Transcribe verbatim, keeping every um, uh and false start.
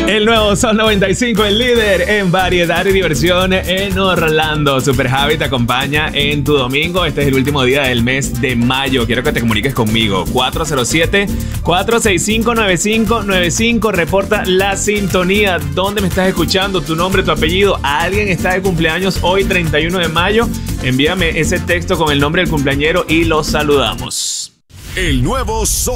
El nuevo Sol noventa y cinco, el líder en variedad y diversión en Orlando. Super Javi te acompaña en tu domingo. Este es el último día del mes de mayo. Quiero que te comuniques conmigo. cuatro cero siete, cuatro seis cinco, nueve cinco nueve cinco. Reporta la sintonía. ¿Dónde me estás escuchando? Tu nombre, tu apellido. ¿Alguien está de cumpleaños hoy, treinta y uno de mayo? Envíame ese texto con el nombre del cumpleañero y los saludamos. El nuevo Sol.